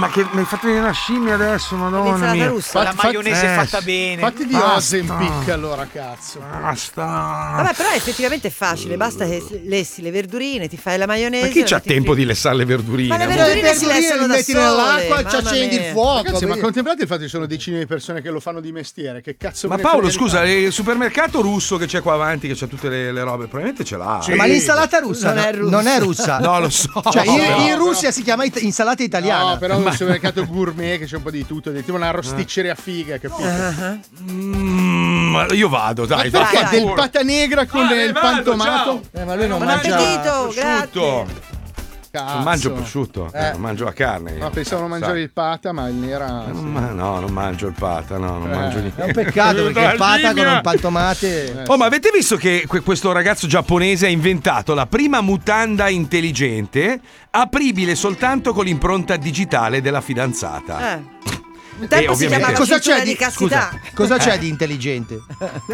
ma che mi hai fatto venire una scimmia adesso, madonna mia. Russa. La maionese fatta bene. Fatti di Ozempic allora, cazzo. Basta. Vabbè, però effettivamente è facile, basta che lessi le verdurine, ti fai la maionese. Ma chi c'ha tempo di lessare le verdurine? Ma le verdurine si lessano da metti sole, nell'acqua, ci mamma accendi il mia. fuoco. Ragazzi, ma ma contemplate il fatto che ci sono decine di persone che lo fanno di mestiere. Che cazzo Ma me ne Paolo, frega di scusa, fare? il supermercato russo che c'è qua avanti, che c'ha tutte le robe, probabilmente ce l'ha. Sì. Ma l'insalata russa Non è russa. No, lo so. Cioè, Però- in Russia si chiama insalata italiana. No, però un supermercato gourmet che c'è un po' di tutto, tipo una rosticceria figa, capito? Io vado, dai. Ma perché vai. del pata negra con il vado, pantomato? Ma lui non Buon mangia appetito, Prosciutto. grazie. Cazzo. Non mangio prosciutto, non mangio la carne. No, pensavo non mangiare il pata, ma il nera. sì. No, non mangio il pata, no, non mangio niente. È un peccato perché il pata con un pantomate. Oh, ma avete visto che questo ragazzo giapponese ha inventato la prima mutanda intelligente apribile soltanto con l'impronta digitale della fidanzata? Un tempo si ovviamente- chiamava Cosa cintura c'è di di castità. Cosa c'è di intelligente?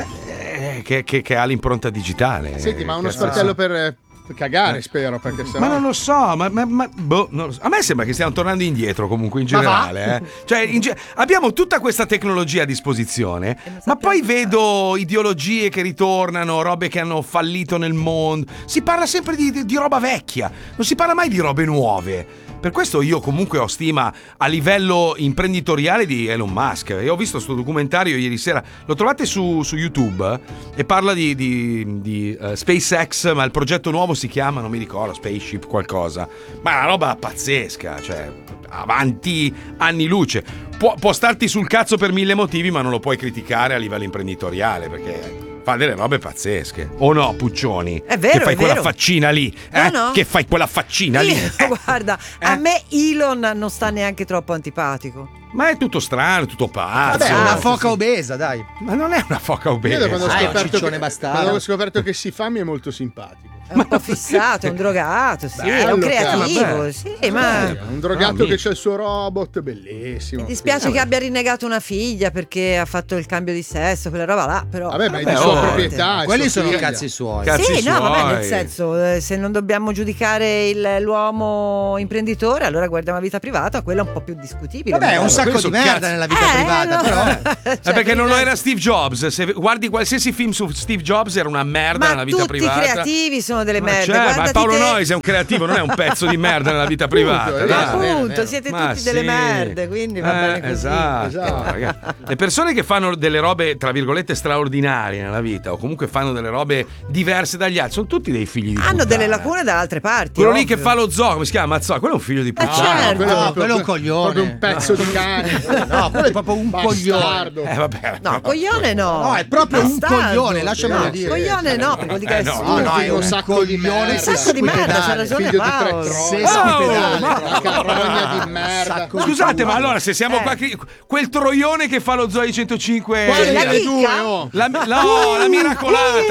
Che ha l'impronta digitale. Senti, ma uno Cazzo. sportello per cagare, spero, perché sennò. Ma non lo so, boh, non lo so. A me sembra che stiamo tornando indietro comunque in generale. Cioè, abbiamo tutta questa tecnologia a disposizione, ma poi vedo ideologie che ritornano, robe che hanno fallito nel mondo. Si parla sempre di roba vecchia, non si parla mai di robe nuove. Per questo io comunque ho stima a livello imprenditoriale di Elon Musk. E ho visto questo documentario ieri sera, lo trovate su YouTube e parla di SpaceX, ma il progetto nuovo si chiama, non mi ricordo, Spaceship qualcosa. Ma è una roba pazzesca, cioè avanti anni luce. Può starti sul cazzo per 1000 motivi, ma non lo puoi criticare a livello imprenditoriale perché fa delle robe pazzesche. O no, Puccioni? È vero, che fai è quella vero. faccina lì, No. Che fai quella faccina lì. Guarda, a me Elon non sta neanche troppo antipatico. Ma è tutto strano, è tutto pazzo. Vabbè, è una foca obesa, dai. Ma non è una foca Io obesa. da quando ho un scoperto ciccione che, bastardo. quando ho scoperto che si fa mi è molto simpatico. È un po' fissato, è un drogato, sì, è un Bello, creativo, vabbè. sì, ma Un drogato mica. che c'ha il suo robot, bellissimo. mi dispiace che abbia rinnegato una figlia perché ha fatto il cambio di sesso, quella roba là, però Vabbè, ma è di Vabbè, sua oh, proprietà. è Quelli sua sono figlia. cazzi suoi. Cazzi sì, no, vabbè, nel suoi. senso, se non dobbiamo giudicare l'uomo imprenditore, allora guardiamo la vita privata, quella è un po' più discutibile. Vabbè, è un magari. sacco questo di merda cazzo. nella vita privata, no. però. Cioè, È perché non lo quindi- era Steve Jobs. Se guardi qualsiasi film su Steve Jobs era una merda Ma nella vita tutti privata. i creativi sono delle Ma merde. c'è, ma Guardati Paolo te. Noyes è un creativo, non è un pezzo di merda nella vita privata. Appunto, dai. Appunto, siete Ma tutti delle sì. merde, quindi va bene così. Esatto. Ragazzi. Le persone che fanno delle robe, tra virgolette, straordinarie nella vita, o comunque fanno delle robe diverse dagli altri, sono tutti dei figli di puttana. Hanno delle lacune da altre parti. Quello lì ovvio. che fa lo zoo, come si chiama? Mazzola, quello è un figlio di puttana. certo. No, quello è un coglione. Proprio un pezzo di cane. No, quello è proprio un coglione. Bastardo. Vabbè. No, coglione no. No, è proprio un Bastardo. coglione, lasciamelo No, dire. coglione no, perché vuol dire che è no, stupido. no, è un sacco di coglione. merda. Un sacco di merda, c'ha ragione Figlio di tre Paolo. troie. Sesquipedale. Una carogna di merda. Sacco di Scusate, ma allora se siamo Eh. qua, quel troione che fa lo zoo 105. Quale La delle chicca? due, oh? La miracolata.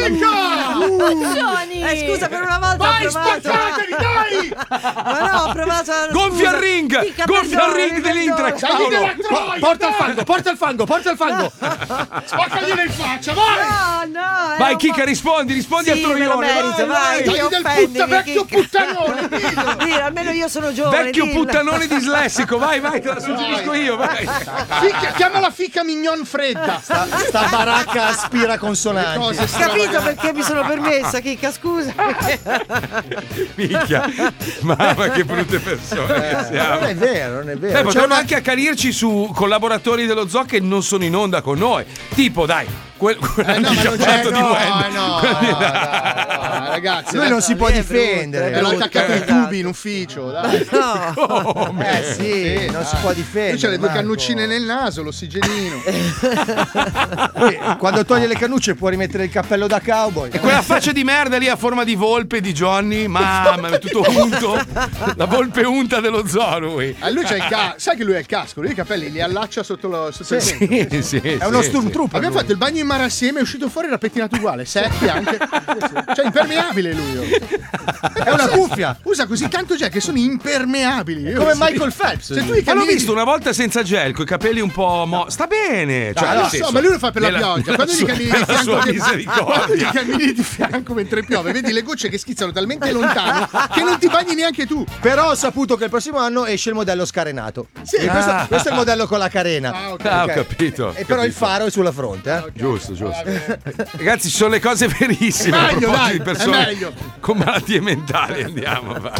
Scusa, per una volta Vai, ho provato. spaccatevi, dai! Ma no, ho provato. Gonfia scusa. il ring! Chicca, Gonfia il perdonami, ring dell'Intrax, perdonami. Dai, Paolo! della troia, Porta il dai! fango, porta il fango, porta il fango. Spaccaglielo in faccia, vai! No, no. Vai, Chicca, rispondi Sì, al me lo troione. merito, vai. Dai Ti del offendimi, vecchio Chicca. puttanone, dillo! Dillo, almeno io sono giovane. Vecchio dillo. puttanone dislessico, vai, te la suggerisco io, vai. Chiamala fica mignon fredda! Sta baracca aspira consonanti. Cose Capito perché mi sono permessa, Chicca, scusa. Minchia. Mamma, che brutte persone che Non siamo. è vero, non è vero. C'è Potremmo una- anche accanirci su collaboratori dello zoo che non sono in onda con noi. Tipo, dai, No, ma non c'è, handicappato di Wender. no, ragazzi. Lui non si può È difendere. Te l'ho brutto, attaccato i esatto. tubi in ufficio, dai. No. Sì, non si può difendere. Lui c'ha le due Marco. cannuccine nel naso, l'ossigenino. Lui, quando toglie le cannucce può rimettere il cappello da cowboy. E quella faccia di merda lì a forma di volpe di Johnny, mamma, è tutto unto. La volpe unta dello zoo, lui. Lui c'ha il sai che lui ha il casco, lui i capelli li allaccia sotto il mento. Sì, È uno stormtrooper. Abbiamo fatto il bagno in mare assieme, è uscito fuori, era pettinato uguale, secchi anche. Cioè, impermeabile impermeabile lui. È una cuffia. Usa così tanto gel che sono impermeabili. Come Michael Phelps. Se tu Ma l'ho visto una volta senza gel, con i capelli un po'. Sta bene. Cioè, lo nel so, senso, ma lui lo fa per la pioggia. Quando gli cammini di nella fianco, sua misericordia. gli cammini di fianco mentre piove, vedi le gocce che schizzano talmente lontano che non ti bagni neanche tu. Però ho saputo che il prossimo anno esce il modello scarenato. Sì. E questo è il modello con la carena. Ah, ok. Ho capito. E però il faro è sulla fronte. Okay. Giusto. Ragazzi, ci sono le cose verissime. È A meglio, proposito dai, di persone è meglio. con malattie mentali. Andiamo, vai.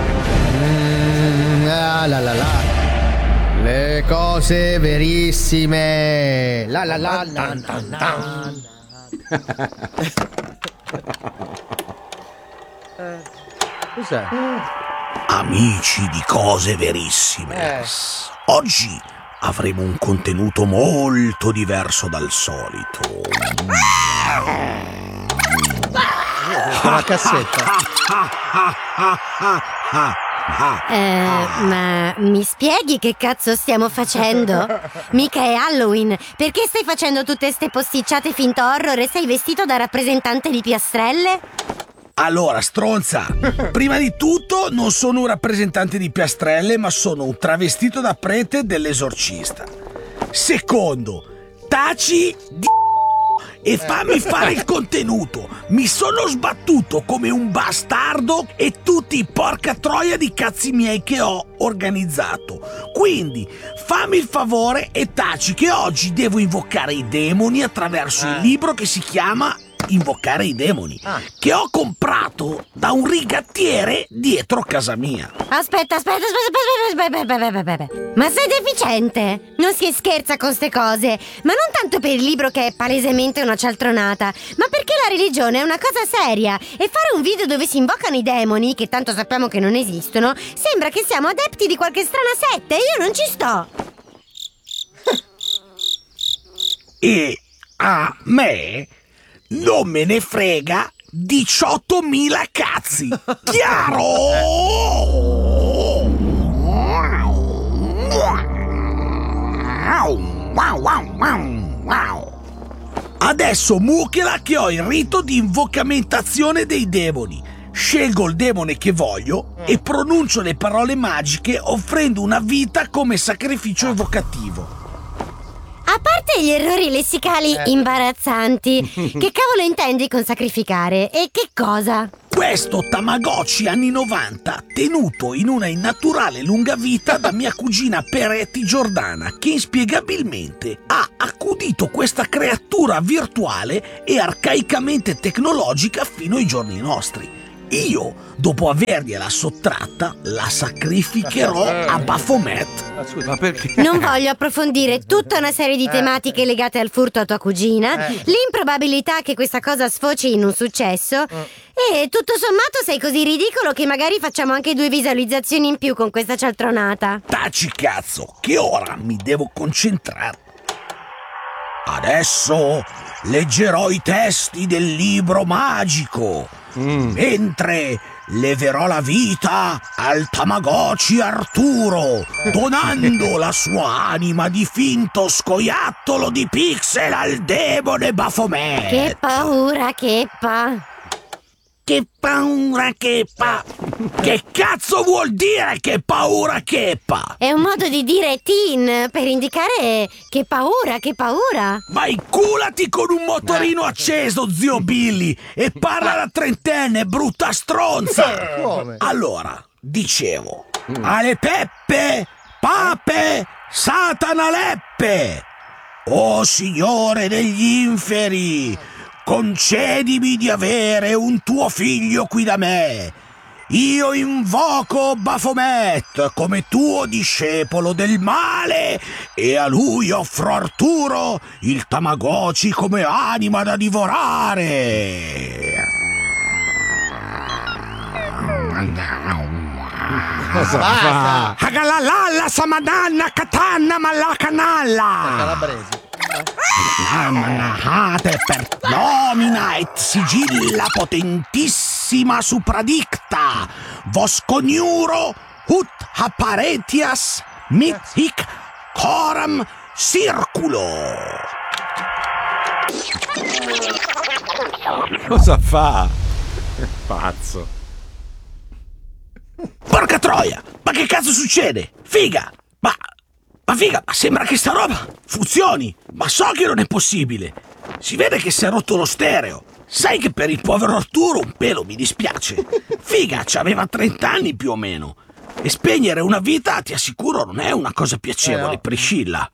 Le cose verissime. La la la la la la. Cos'è? Amici di cose verissime, oggi avremo un contenuto molto diverso dal solito. Una cassetta. Ma mi spieghi che cazzo stiamo facendo? Mica è Halloween. Perché stai facendo tutte ste posticciate finto horror e sei vestito da rappresentante di piastrelle? Allora, stronza, prima di tutto non sono un rappresentante di piastrelle, ma sono un travestito da prete dell'esorcista. Secondo, taci di e fammi fare il contenuto. Mi sono sbattuto come un bastardo e tutti i porca troia di cazzi miei che ho organizzato. Quindi fammi il favore e taci che oggi devo invocare i demoni attraverso il libro che si chiama Invocare i demoni, che ho comprato da un rigattiere dietro casa mia. Aspetta. Ma sei deficiente? Non si scherza con ste cose. Ma non tanto per il libro che è palesemente una cialtronata, ma perché la religione è una cosa seria e fare un video dove si invocano i demoni, che tanto sappiamo che non esistono, sembra che siamo adepti di qualche strana setta e io non ci sto. E a me non me ne frega 18.000 cazzi. Chiaro? Adesso mucchela che ho il rito di invocamentazione dei demoni. Scelgo il demone che voglio e pronuncio le parole magiche offrendo una vita come sacrificio evocativo. A parte gli errori lessicali imbarazzanti, che cavolo intendi con sacrificare? E che cosa? Questo Tamagotchi anni 90, tenuto in una innaturale lunga vita da mia cugina Peretti Giordana, che inspiegabilmente ha accudito questa creatura virtuale e arcaicamente tecnologica fino ai giorni nostri. Io, dopo avergliela sottratta, la sacrificherò a Baphomet. Ma perché? Non voglio approfondire tutta una serie di tematiche legate al furto a tua cugina, l'improbabilità che questa cosa sfoci in un successo e tutto sommato sei così ridicolo che magari facciamo anche 2 visualizzazioni in più con questa cialtronata. Taci cazzo, che ora mi devo concentrare. Adesso leggerò i testi del libro magico, mentre leverò la vita al Tamagotchi Arturo, donando la sua anima di finto scoiattolo di pixel al demone Baphomet. Che paura, Cheppa. Che paura Cheppa! Che cazzo vuol dire che paura Cheppa? È un modo di dire teen per indicare che paura, che paura. Ma inculati con un motorino acceso, zio Billy, e parla da trentenne, brutta stronza! Come? Allora, dicevo, alle peppe, pape, satana leppe! O Signore degli inferi, concedimi di avere un tuo figlio qui da me. Io invoco Baphomet come tuo discepolo del male e a lui offro Arturo, il Tamagotchi, come anima da divorare. Cosa fa? Agalalalla samananna katana malacanalla. Calabresi. Manahate per nomina et sigilla potentissima supradicta vos coniuro ut apparentias mit hic coram circulo. Cosa fa? Pazzo. Porca troia! Ma che cazzo succede? Figa! Ma figa, ma sembra che sta roba funzioni! Ma so che non è possibile! Si vede che si è rotto lo stereo! Sai che per il povero Arturo un pelo mi dispiace! Figa, c'aveva 30 anni più o meno! E spegnere una vita, ti assicuro, non è una cosa piacevole, no. Priscilla!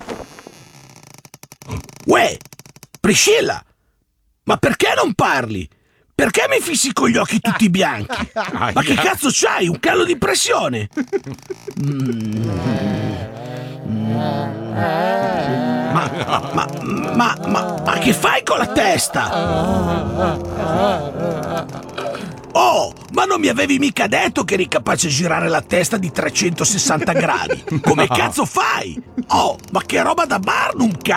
Uè! Priscilla! Ma perché non parli? Perché mi fissi con gli occhi tutti bianchi? Ma che cazzo c'hai? Un calo di pressione? Ma che fai con la testa? Oh, ma non mi avevi mica detto che eri capace di girare la testa di 360 gradi? Come cazzo fai? Oh, ma che roba da bar, non cazzo!